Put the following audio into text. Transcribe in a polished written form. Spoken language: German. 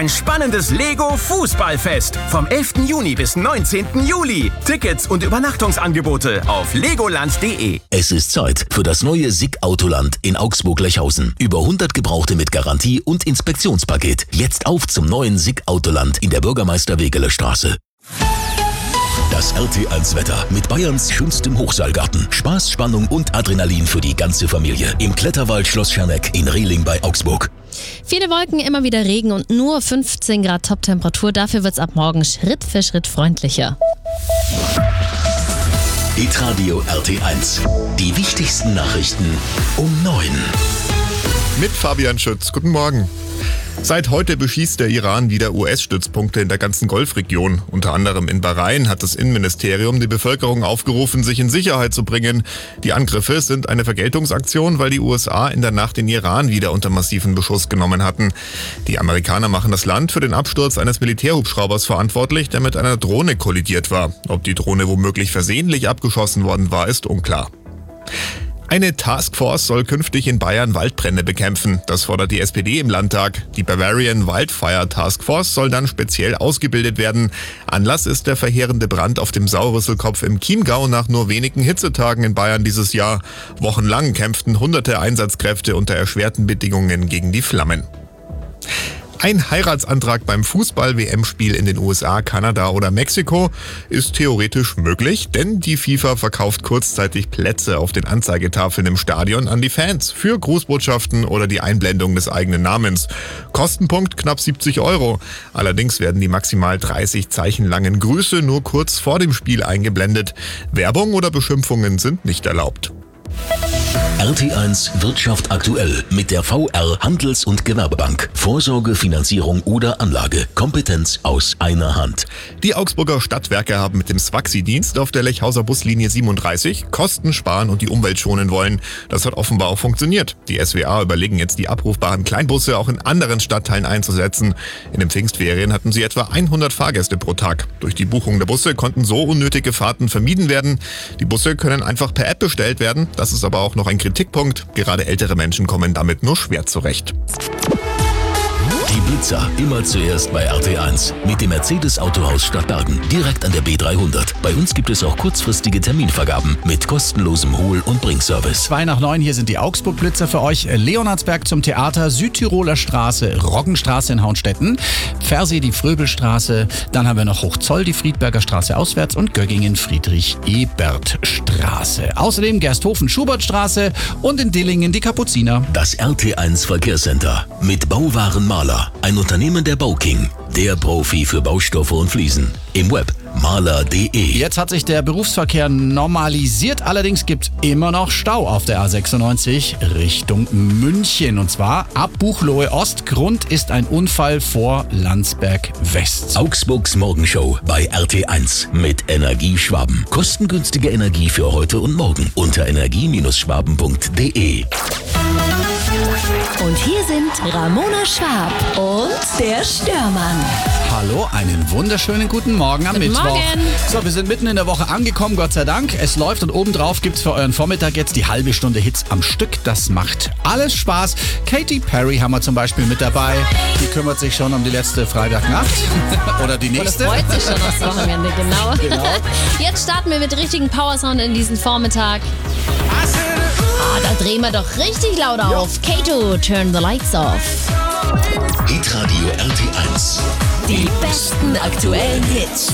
Ein spannendes Lego-Fußballfest vom 11. Juni bis 19. Juli. Tickets und Übernachtungsangebote auf legoland.de. Es ist Zeit für das neue SICK Autoland in Augsburg-Lechhausen. Über 100 Gebrauchte mit Garantie und Inspektionspaket. Jetzt auf zum neuen SICK Autoland in der Bürgermeister-Wegeler-Straße. Das RT1 Wetter mit Bayerns schönstem Hochseilgarten. Spaß, Spannung und Adrenalin für die ganze Familie. Im Kletterwald Schloss Scherneck in Rehling bei Augsburg. Viele Wolken, immer wieder Regen und nur 15 Grad Toptemperatur. Dafür wird es ab morgen Schritt für Schritt freundlicher. Hitradio RT1. Die wichtigsten Nachrichten um 9. Mit Fabian Schütz. Guten Morgen. Seit heute beschießt der Iran wieder US-Stützpunkte in der ganzen Golfregion. Unter anderem in Bahrain hat das Innenministerium die Bevölkerung aufgerufen, sich in Sicherheit zu bringen. Die Angriffe sind eine Vergeltungsaktion, weil die USA in der Nacht den Iran wieder unter massiven Beschuss genommen hatten. Die Amerikaner machen das Land für den Absturz eines Militärhubschraubers verantwortlich, der mit einer Drohne kollidiert war. Ob die Drohne womöglich versehentlich abgeschossen worden war, ist unklar. Eine Taskforce soll künftig in Bayern Waldbrände bekämpfen. Das fordert die SPD im Landtag. Die Bavarian Wildfire Taskforce soll dann speziell ausgebildet werden. Anlass ist der verheerende Brand auf dem Saurisselkopf im Chiemgau nach nur wenigen Hitzetagen in Bayern dieses Jahr. Wochenlang kämpften hunderte Einsatzkräfte unter erschwerten Bedingungen gegen die Flammen. Ein Heiratsantrag beim Fußball-WM-Spiel in den USA, Kanada oder Mexiko ist theoretisch möglich, denn die FIFA verkauft kurzzeitig Plätze auf den Anzeigetafeln im Stadion an die Fans für Grußbotschaften oder die Einblendung des eigenen Namens. Kostenpunkt knapp 70 €. Allerdings werden die maximal 30 Zeichen langen Grüße nur kurz vor dem Spiel eingeblendet. Werbung oder Beschimpfungen sind nicht erlaubt. RT1 Wirtschaft aktuell mit der VR Handels- und Gewerbebank. Vorsorge, Finanzierung oder Anlage. Kompetenz aus einer Hand. Die Augsburger Stadtwerke haben mit dem Swaxi-Dienst auf der Lechhauser Buslinie 37 Kosten sparen und die Umwelt schonen wollen. Das hat offenbar auch funktioniert. Die SWA überlegen jetzt, die abrufbaren Kleinbusse auch in anderen Stadtteilen einzusetzen. In den Pfingstferien hatten sie etwa 100 Fahrgäste pro Tag. Durch die Buchung der Busse konnten so unnötige Fahrten vermieden werden. Die Busse können einfach per App bestellt werden. Das ist aber auch noch ein Kritikpunkt. Gerade ältere Menschen kommen damit nur schwer zurecht. Die Blitzer immer zuerst bei RT1 mit dem Mercedes-Autohaus Stadtbergen, direkt an der B300. Bei uns gibt es auch kurzfristige Terminvergaben mit kostenlosem Hohl- und Bringservice. 2 nach 9, hier sind die Augsburg-Blitzer für euch. Leonardsberg zum Theater, Südtiroler Straße, Roggenstraße in Hauenstetten, Pfersee die Fröbelstraße, dann haben wir noch Hochzoll die Friedberger Straße auswärts und Göggingen Friedrich-Ebert-Straße. Außerdem Gersthofen-Schubertstraße und in Dillingen die Kapuziner. Das RT1 Verkehrscenter mit Bauwaren Maler. Ein Unternehmen der Bauking. Der Profi für Baustoffe und Fliesen. Im Web maler.de. Jetzt hat sich der Berufsverkehr normalisiert, allerdings gibt immer noch Stau auf der A96 Richtung München. Und zwar ab Buchloe Ost. Grund ist ein Unfall vor Landsberg West. Augsburgs Morgenshow bei RT1 mit Energieschwaben. Kostengünstige Energie für heute und morgen unter energie-schwaben.de. Und hier sind Ramona Schwab und der Störmann. Hallo, einen wunderschönen guten Morgen am Mittwoch. Morgen. So, wir sind mitten in der Woche angekommen, Gott sei Dank. Es läuft und obendrauf gibt's für euren Vormittag jetzt die halbe Stunde Hits am Stück. Das macht alles Spaß. Katy Perry haben wir zum Beispiel mit dabei. Die kümmert sich schon um die letzte Freitagnacht. Oder die nächste. Oder freut sich schon aufs Wochenende, genau. Jetzt starten wir mit richtigen Powersound in diesen Vormittag. Da drehen wir doch richtig laut auf. Kato, turn the lights off. Hitradio RT1. Die besten aktuellen Hits.